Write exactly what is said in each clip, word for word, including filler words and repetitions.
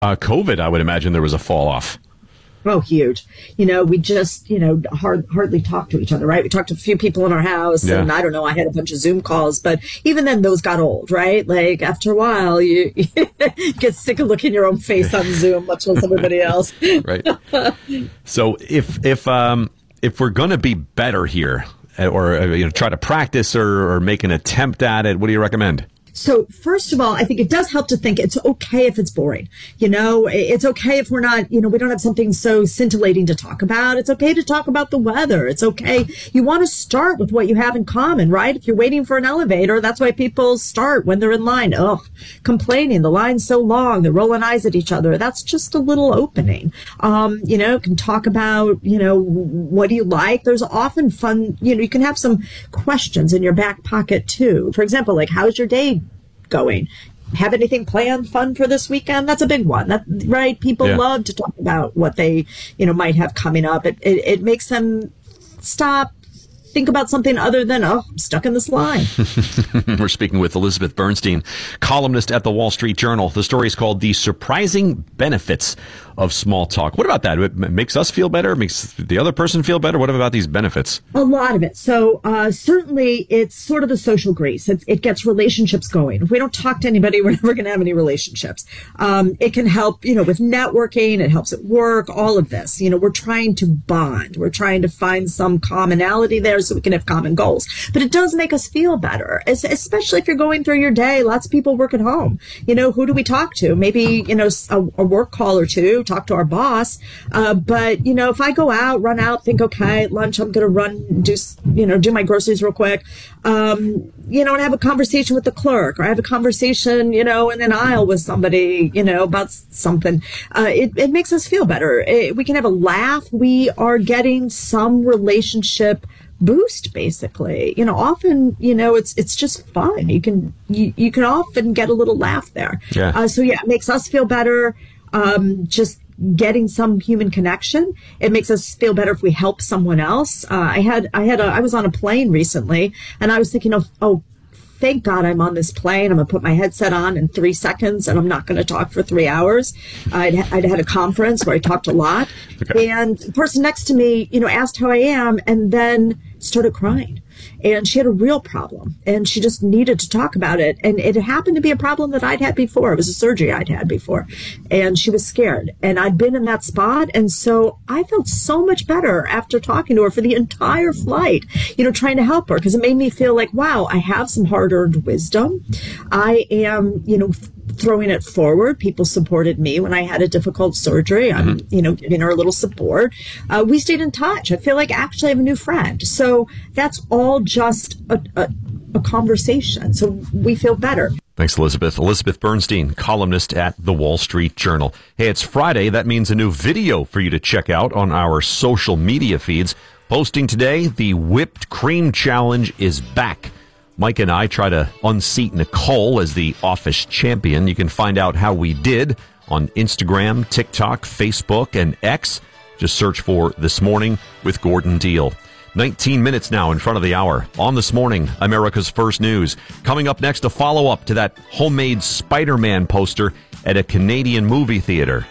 Uh, COVID, I would imagine there was a fall off. Oh, huge. You know, we just, you know, hard, hardly talk to each other, right? We talked to a few people in our house yeah. and I don't know, I had a bunch of Zoom calls, but even then those got old, right? Like after a while, you, you get sick of looking your own face on Zoom, much less everybody else. Right. So if, if, um, if we're going to be better here or, you know, try to practice or, or make an attempt at it, what do you recommend? So first of all, I think it does help to think it's okay if it's boring. You know, it's okay if we're not, you know, we don't have something so scintillating to talk about. It's okay to talk about the weather. It's okay. You want to start with what you have in common, right? If you're waiting for an elevator, that's why people start when they're in line. Oh, complaining. The line's so long. They're rolling eyes at each other. That's just a little opening. Um, you know, can talk about, you know, what do you like? There's often fun, you know, you can have some questions in your back pocket too. For example, like, how's your day going? Have anything planned fun for this weekend? That's a big one. That, right? People yeah. love to talk about what they, you know, might have coming up. It, it, it makes them stop, think about something other than, oh, I'm stuck in this line. We're speaking with Elizabeth Bernstein, columnist at the Wall Street Journal. The story is called The Surprising Benefits of Small Talk. What about that? It makes us feel better? It makes the other person feel better? What about these benefits? A lot of it. So uh, certainly it's sort of the social grease. It, it gets relationships going. If we don't talk to anybody, we're never going to have any relationships. Um, it can help, you know, with networking. It helps at work, all of this. You know, we're trying to bond. We're trying to find some commonality there so we can have common goals. But it does make us feel better, especially if you're going through your day. Lots of people work at home. You know, who do we talk to? Maybe, you know, a, a work call or two, talk to our boss. Uh, but, you know, if I go out, run out, think, okay, at lunch, I'm going to run, do, you know, do my groceries real quick, um, you know, and have a conversation with the clerk, or I have a conversation, you know, in an aisle with somebody, you know, about something. Uh, it, it makes us feel better. It, we can have a laugh. We are getting some relationship boost, basically. You know, often, you know, it's it's just fun. You can you, you can often get a little laugh there. Yeah. Uh, so yeah, it makes us feel better. Um, just getting some human connection. It makes us feel better if we help someone else. Uh, I had I had a, I was on a plane recently, and I was thinking of oh. Thank God I'm on this plane. I'm going to put my headset on in three seconds and I'm not going to talk for three hours. I'd, I'd had a conference where I talked a lot. Okay. And the person next to me, you know, asked how I am and then started crying. And she had a real problem and she just needed to talk about it. And it happened to be a problem that I'd had before. It was a surgery I'd had before. And she was scared. And I'd been in that spot. And so I felt so much better after talking to her for the entire flight, you know, trying to help her, because it made me feel like, wow, I have some hard-earned wisdom. I am, you know, throwing it forward. People supported me when I had a difficult surgery. I'm, mm-hmm. you know, giving her a little support. Uh, we stayed in touch. I feel like actually I have a new friend. So that's all just a, a, a conversation. So we feel better. Thanks, Elizabeth. Elizabeth Bernstein, columnist at the Wall Street Journal. Hey, it's Friday. That means a new video for you to check out on our social media feeds. Posting today, the Whipped Cream Challenge is back. Mike and I try to unseat Nicole as the office champion. You can find out how we did on Instagram, TikTok, Facebook, and X. Just search for This Morning with Gordon Deal. nineteen minutes now in front of the hour. On This Morning, America's First News. Coming up next, a follow-up to that homemade Spider-Man poster at a Canadian movie theater.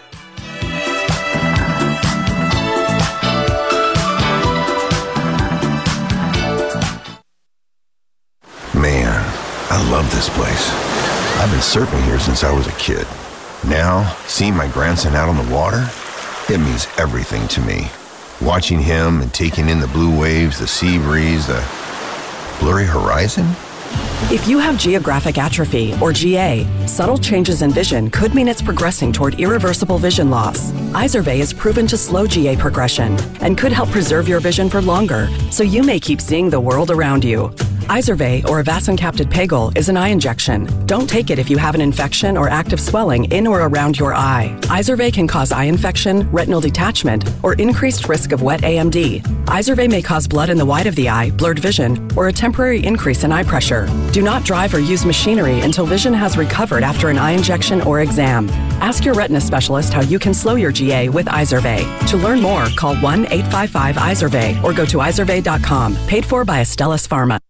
Man, I love this place. I've been surfing here since I was a kid. Now, seeing my grandson out on the water, it means everything to me. Watching him and taking in the blue waves, the sea breeze, the blurry horizon. If you have geographic atrophy, or G A, subtle changes in vision could mean it's progressing toward irreversible vision loss. Izervay is proven to slow G A progression and could help preserve your vision for longer, so you may keep seeing the world around you. Izervay, or avacincaptad pegol, is an eye injection. Don't take it if you have an infection or active swelling in or around your eye. Izervay can cause eye infection, retinal detachment, or increased risk of wet A M D. Izervay may cause blood in the white of the eye, blurred vision, or a temporary increase in eye pressure. Do not drive or use machinery until vision has recovered after an eye injection or exam. Ask your retina specialist how you can slow your G A with Izervay. To learn more, call one eight five five Izervay or go to izervay dot com. Paid for by Astellas Pharma.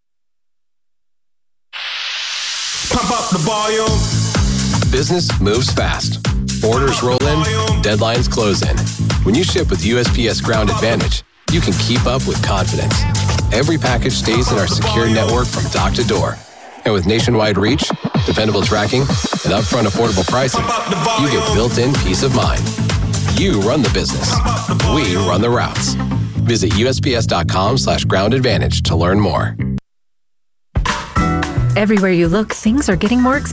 Pump up the volume. Business moves fast. Orders roll in, deadlines close in. When you ship with U S P S Ground Advantage, you can keep up with confidence. Every package stays in our secure network from dock to door. And with nationwide reach, dependable tracking, and upfront affordable pricing, you get built-in peace of mind. You run the business. We run the routes. Visit USPS.com slash ground advantage to learn more. Everywhere you look, things are getting more expensive.